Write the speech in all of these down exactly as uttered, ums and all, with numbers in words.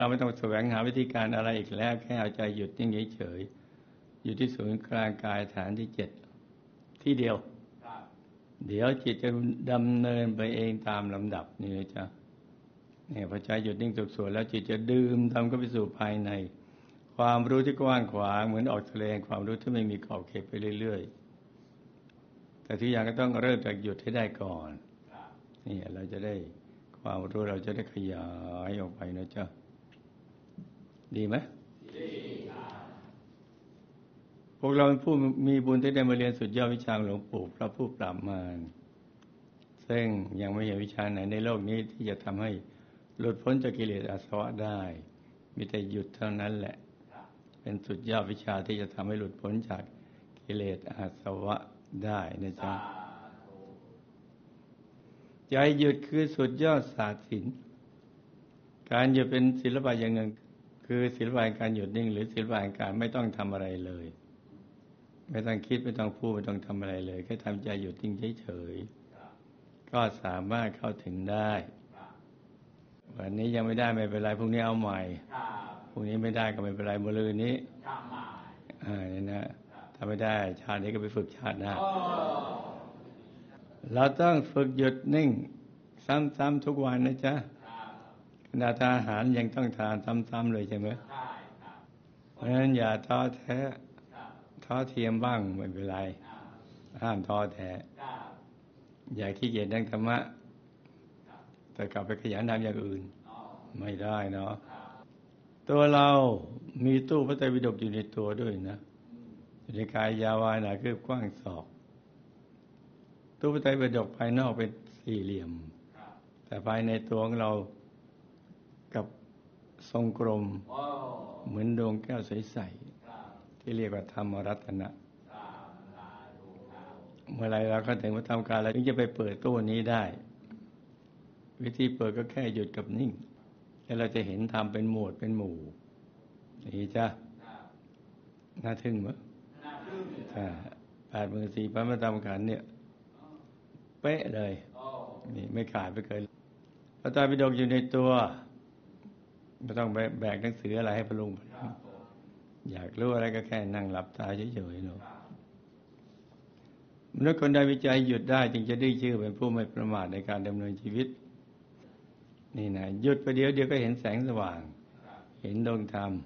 เราไม่ต้องแสวงหาวิธีการอะไรอีกแล้วแค่เอาใจหยุดนิ่งเฉยๆอยู่ที่ศูนย์กลางกายฐานที่เจ็ดที่เดียวเดี๋ยวจิตจะดำเนินไปเองตามลำดับนี่นะจ๊ะเนี่ยพอใจหยุดนิ่งสุขสวยแล้วจิตจะดื่มทำก็ไปสู่ภายในความรู้ที่กว้างขวางเหมือนออกทะเลความรู้ที่ไม่มีขอบเขตไปเรื่อยๆแต่ทุกอย่างก็ต้องเริ่มจากหยุดให้ได้ก่อนนี่เราจะได้ความรู้เราจะได้ขยายออกไปนะจ๊ะดีไหมดีครับพวกเราเป็นผู้มีบุญที่ได้มาเรียนสุดยอดวิชาหลวงปู่พระผู้ปราบมารซึ่งยังไม่เห็นวิชาไหนในโลกนี้ที่จะทำให้หลุดพ้นจากกิเลสอาสวะได้มีแต่หยุดเท่านั้นแหละเป็นสุดยอดวิชาที่จะทำให้หลุดพ้นจากกิเลสอาสวะได้นะจ๊ะใจหยุดคือสุดยอดศาสตร์ศิลป์การหยุดเป็นศิลปะอย่างหนึ่งคือศิลปะการหยุดนิ่งหรือศิลปะการไม่ต้องทำอะไรเลยไม่ต้องคิดไม่ต้องพูดไม่ต้องทำอะไรเลยแค่ทำใจหยุดนิ่งเฉยๆก็สามารถเข้าถึงได้วันนี้ยังไม่ได้ไม่เป็นไรพรุ่งนี้เอาใหม่พรุ่งนี้ไม่ได้ก็ไม่เป็นไรมะรืนนี้อ่านี่นะถ้าไม่ได้ชาตินี้ก็ไปฝึกชาติหน้าเราต้องฝึกหยุดนิ่งซ้ำๆทุกวันนะจ๊ะขณะทานอาหารยังต้องทานซ้ำๆเลยใช่ไหมเพราะฉะนั้นอย่าท้อแท้ท้อเทียมบ้างไม่เป็นไรห้ามท้อแท้อย่าขี้เกียจนั่งธรรมะแต่กลับไปขยันทำอย่างอื่นไม่ได้เนาะตัวเรามีตู้พระไตรปิฎกอยู่ในตัวด้วยนะในกายยาวานาคือกว้างศอกตู้พระไตรปิฎกภายนอกเป็นสี่เหลี่ยมแต่ภายในตัวของเรากับทรงกลมเหมือนดวงแก้วใสๆที่เรียกว่าธรรมรัตนะเมื่อไรเราก็ถึงว่าทำการแล้วถึงจะไปเปิดตู้นี้ได้วิธีเปิดก็แค่หยุดกับนิ่งแล้วเราจะเห็นธรรมเป็นหมวดเป็นหมู่นี่จ้ะน่าทึ่งมั้ยถ้าแปดหมื่นสี่พันพระธรรมขันธ์เนี่ยเป๊ะเลยนี่ไม่ขาดไปเกินพระไตรปิฎกอยู่ในตัวไม่ต้องแบกหนังสืออะไรให้พะลุงอยากรู้อะไรก็แค่นั่งหลับตาเฉยๆเนาะมนุษย์คนใดวิจัยหยุดได้จึงจะได้ชื่อเป็นผู้ไม่ประมาทในการดำเนินชีวิตนี่นะหยุดไปเดียวเดียวก็เห็นแสงสว่างเห็นดวงธรรม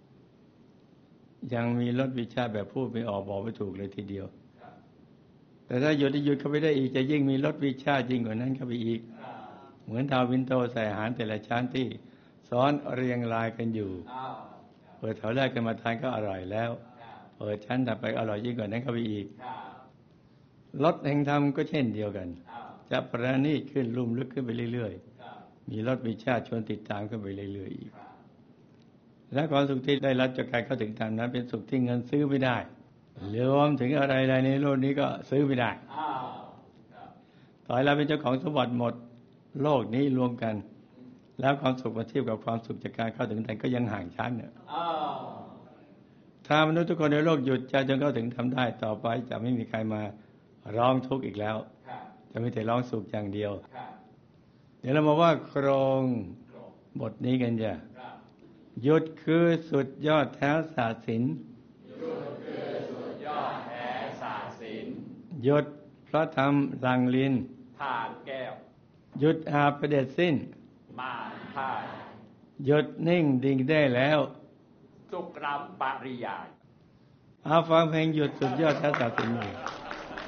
ยังมีลดวิชาแบบพูดไม่ออกบอกไม่ถูกเลยทีเดียวแต่ถ้าหยุดหยุดเข้าไปได้อีกจะยิ่งมีลดวิชาจริงกว่านั้นเข้าไปอีกเหมือนทาววินโตใส่อาหารแต่ละชั้นที่ซ้อนเรียงรายกันอยู่เปิดแถวแรกกันมาทานก็อร่อยแล้วเปิดชั้นต่อไปอร่อยยิ่งกว่านั้นเข้าไปอีกรสแห่งธรรมก็เช่นเดียวกันจะประณีตขึ้นลุ่มลึกขึ้นไปเรื่อยๆมีรสมีชาติชวนติดตามขึ้นไปเรื่อยๆอีกและความสุขที่ได้รับจากการเข้าถึงธรรมนั้นเป็นสุขที่เงินซื้อไม่ได้รวมถึงอะไรๆในโลกนี้ก็ซื้อไม่ได้ต่อให้เราเป็นเจ้าของสมบัติหมดโลกนี้รวมกันแล้วความสุขมาเทียบกับความสุขจากการเข้าถึงธรรมก็ยังห่างชั้นเนี่ยถ้ามนุษย์ทุกคนในโลกหยุดใจจนเข้าถึงธรรมได้ต่อไปจะไม่มีใครมาร้องทุกข์อีกแล้วจะไม่แต่ร้องสุขอย่างเดียวเดี๋ยวเรามาว่าโครงบทนี้กันจ้ะหยุดคือสุดยอดแท้ศาสตร์ศิลป์หยุดคือสุดยอดแท้ศาสตร์ศิลป์หยุดเพราะทำลังลินทานแก้วหยุดอาประเด็จสิ้นมาท่าหยุดนิ่งดิ่งได้แล้วสุขรำปริยายอาฟังเพลงหยุดสุดยอดแท้ศาสตร์ศิลป์